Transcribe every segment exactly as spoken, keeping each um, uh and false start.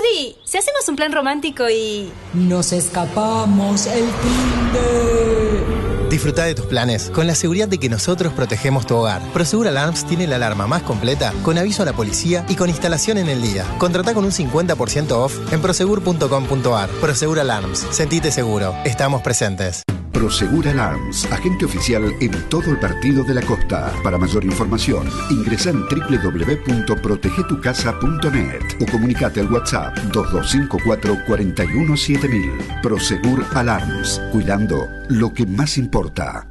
Andy, si hacemos un plan romántico y... Nos escapamos el fin de... Disfruta de tus planes con la seguridad de que nosotros protegemos tu hogar. Prosegur Alarms tiene la alarma más completa, con aviso a la policía y con instalación en el día. Contratá con un cincuenta por ciento off en prosegur punto com punto ar. Prosegur Alarms. Sentite seguro. Estamos presentes. Prosegur Alarms, agente oficial en todo el partido de la costa. Para mayor información, ingresa en doble u doble u doble u punto protege tu casa punto net o comunicate al WhatsApp dos dos cinco cuatro, cuatro uno siete mil. Prosegur Alarms, cuidando lo que más importa.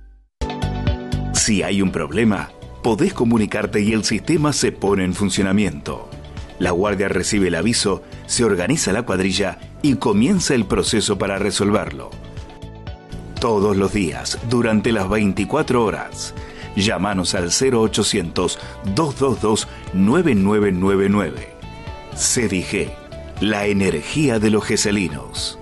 Si hay un problema, podés comunicarte y el sistema se pone en funcionamiento. La guardia recibe el aviso, se organiza la cuadrilla y comienza el proceso para resolverlo. Todos los días, durante las veinticuatro horas. Llámanos al cero ochocientos, dos dos dos, nueve nueve nueve nueve. C D G, la energía de los geselinos.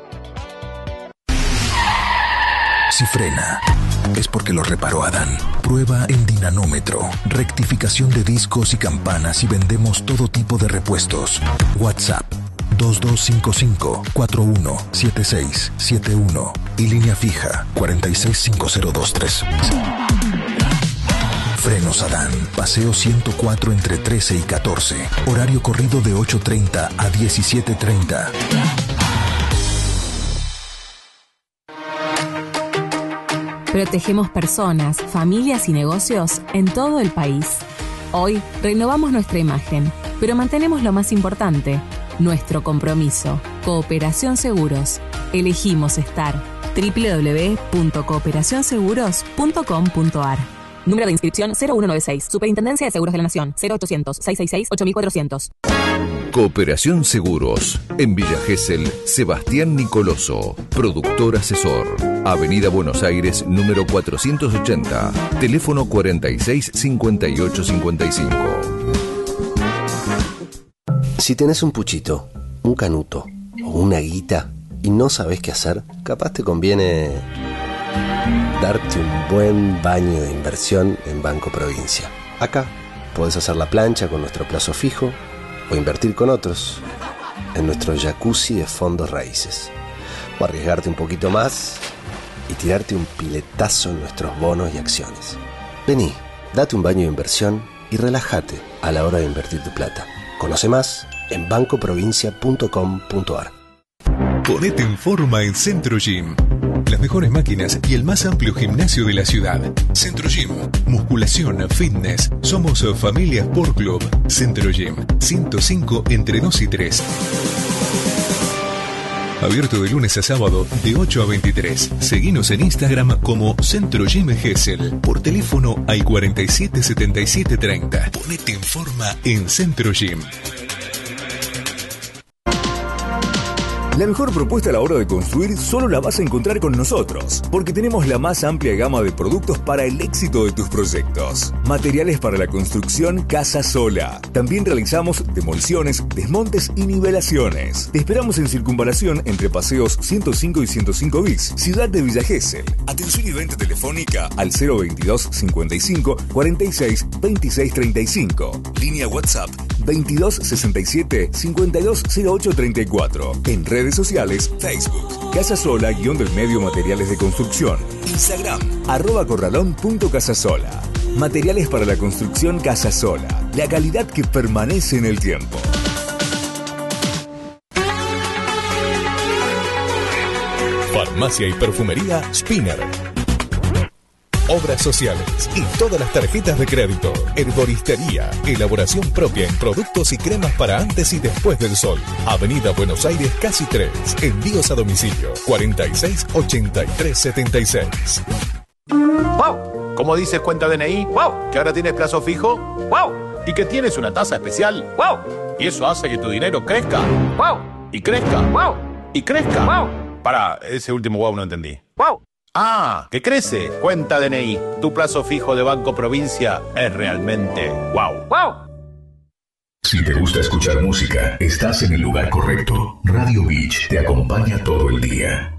Si frena, es porque lo reparó Adán. Prueba en Dinanómetro. Rectificación de discos y campanas y vendemos todo tipo de repuestos. WhatsApp dos dos cinco cinco, cuatro uno siete seis siete uno y línea fija cuatro seis cinco cero dos tres. Frenos Adán, Paseo ciento cuatro entre trece y catorce. Horario corrido de ocho treinta a diecisiete treinta. Protegemos personas, familias y negocios en todo el país. Hoy renovamos nuestra imagen, pero mantenemos lo más importante, nuestro compromiso. Cooperación Seguros. Elegimos estar. doble u doble u doble u punto cooperación seguros punto com punto ar. Número de inscripción cero uno nueve seis. Superintendencia de Seguros de la Nación. cero ochocientos, seiscientos sesenta y seis, ocho mil cuatrocientos. Cooperación Seguros. En Villa Gesell, Sebastián Nicoloso. Productor asesor. Avenida Buenos Aires, número cuatrocientos ochenta. Teléfono cuarenta y seis, cincuenta y ocho, cincuenta y cinco. Si tenés un puchito, un canuto o una guita y no sabés qué hacer, capaz te conviene darte un buen baño de inversión en Banco Provincia. Acá podés hacer la plancha con nuestro plazo fijo o invertir con otros en nuestro jacuzzi de fondos raíces. O arriesgarte un poquito más y tirarte un piletazo en nuestros bonos y acciones. Vení, date un baño de inversión y relájate a la hora de invertir tu plata. Conoce más en banco provincia punto com punto ar. Ponete en forma en Centro Gym. Las mejores máquinas y el más amplio gimnasio de la ciudad. Centro Gym. Musculación, fitness. Somos Familia Sport Club. Centro Gym. ciento cinco entre dos y tres. Abierto de lunes a sábado de ocho a veintitrés. Seguinos en Instagram como Centro Gym Gesell. Por teléfono al cuarenta y siete setenta y siete treinta. Ponete en forma en Centro Gym. La mejor propuesta a la hora de construir solo la vas a encontrar con nosotros, porque tenemos la más amplia gama de productos para el éxito de tus proyectos. Materiales para la construcción Casa Sola. También realizamos demoliciones, desmontes y nivelaciones. Te esperamos en Circunvalación entre Paseos ciento cinco y ciento cinco bis, Ciudad de Villa Gesell. Atención y venta telefónica al cero veintidós, cincuenta y cinco, cuarenta y seis, veintiséis treinta y cinco. Línea WhatsApp veintidós, sesenta y siete, cincuenta y dos, cero ocho treinta y cuatro. En redes sociales, Facebook, Casa Sola, guión del medio materiales de construcción. Instagram, arroba corralón punto casasola. Materiales para la construcción Casa Sola. La calidad que permanece en el tiempo. Farmacia y perfumería Spinner. Obras sociales y todas las tarjetas de crédito. Herboristería. Elaboración propia en productos y cremas para antes y después del sol. Avenida Buenos Aires, casi tres. Envíos a domicilio. cuarenta y seis, ochenta y tres, setenta y seis. ¡Wow! ¿Cómo dices cuenta D N I? ¡Wow! ¿Que ahora tienes plazo fijo? ¡Wow! ¿Y que tienes una tasa especial? ¡Wow! Y eso hace que tu dinero crezca. ¡Wow! Y crezca. ¡Wow! Y crezca. ¡Wow! Pará, ese último wow no entendí. ¡Wow! Ah, que crece. Cuenta D N I. Tu plazo fijo de Banco Provincia es realmente wow. ¡Wow! Si te gusta escuchar música, estás en el lugar correcto. Radio Beach te acompaña todo el día.